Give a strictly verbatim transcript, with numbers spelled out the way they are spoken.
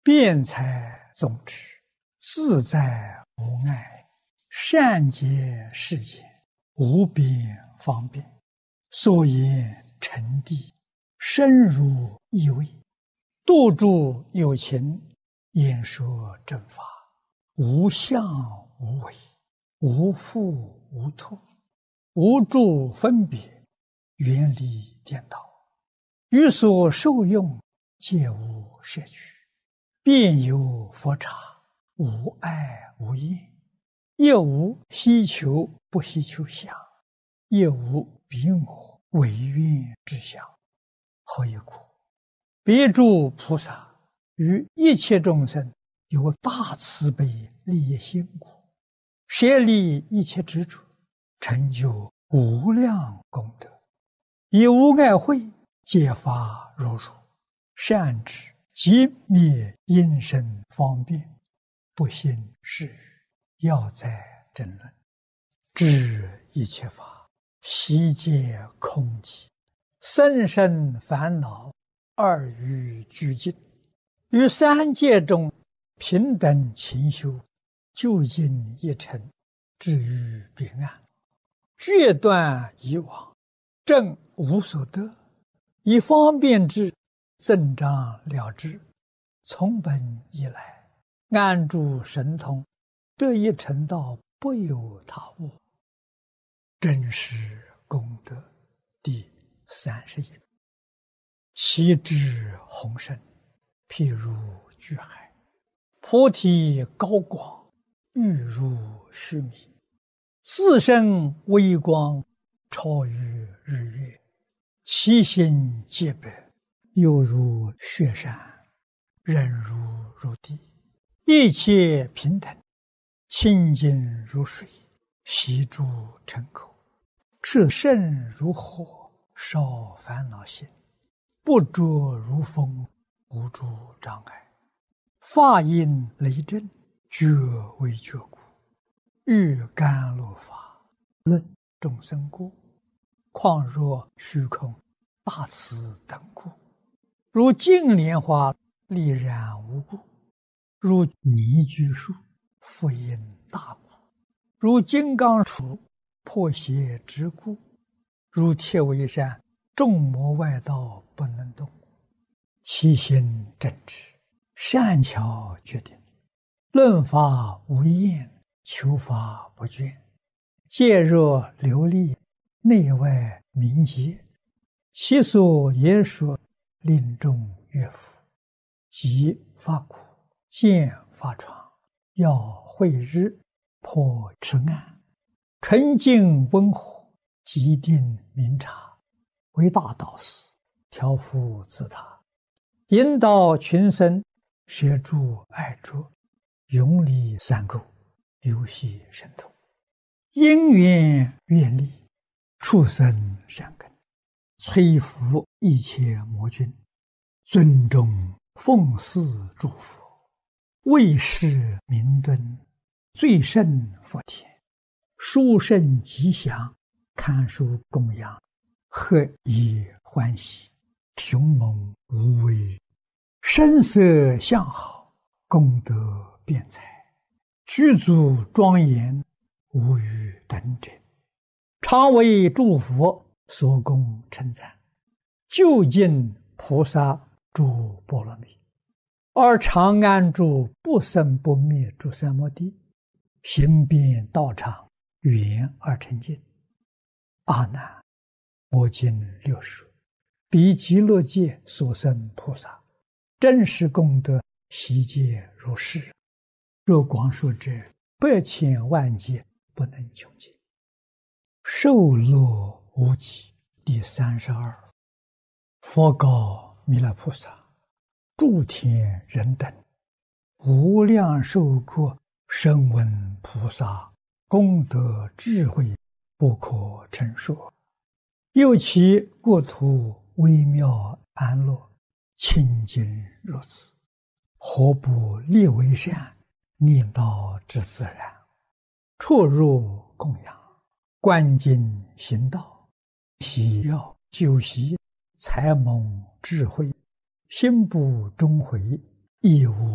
辩才宗旨，自在无碍，善解世间，无边方便，所言诚谛，深入意味，度诸有情，演说正法，无相无为，无复无脱，无诸分别，远离颠倒，于所受用，皆无摄取，遍有佛刹，无碍无厌，亦无希求不希求相，亦无彼我唯愿之相。何以故？别诸菩萨于一切众生有大慈悲利益心故，舍离一切执着，成就无量功德，以无碍慧揭发如如，善知即灭因身方便，不信是语，要在争论，知一切法悉皆空寂，甚深烦恼，二欲俱尽，于三界中平等勤修，究竟一尘，至于彼岸，决断以往，正无所得，以方便之，增长了之，从本以来，安住神通，得以成道，不有他物。真实功德第三十一。其智宏深，譬如巨海，菩提高广，欲如须弥，自身微光，超于日月，其心皆白，犹如雪山，忍如如地，一切平等，清净如水，悉诸尘口，炽盛如火，烧烦恼心，不着如风，无诸障碍，法音雷震，觉为觉故，欲甘露法，论众生故，况若虚空大慈等故，如净莲花丽然无故，如泥居树复因大故，如金刚杵破邪之故，如铁围山众魔外道不能动，其心正直，善巧决定，论法无厌，求法不倦，戒若流利，内外明洁，其所言说，令众悦服，即发苦，见发疮，要慧日，破痴暗，纯净温和，极定明察，为大导师，调伏自他，引导群生，摄诸爱着，永离三垢，游戏神通，因缘愿力，畜生善根，摧伏一切魔君，尊重奉祀诸佛，为世明敦，最胜佛田，殊胜吉祥，堪受供养，何以欢喜，雄猛无畏，声色相好，功德辩才，具足庄严，无与等者，常为诸佛所供称赞，究竟菩萨诸波罗蜜，而常安住不生不灭诸三摩地，行遍道场，圆而成净。阿难，我今六说，彼极乐界所生菩萨，真实功德悉皆如是，若广说者，百千万劫不能穷尽。受乐无极第三十二。佛告弥勒菩萨：诸天人等，无量寿国声闻菩萨功德智慧不可称说，又其国土微妙安乐，清净如此，何不立为善，念道之自然，出入供养，观经行道，喜要修习，才蒙智慧，心不终悔，亦无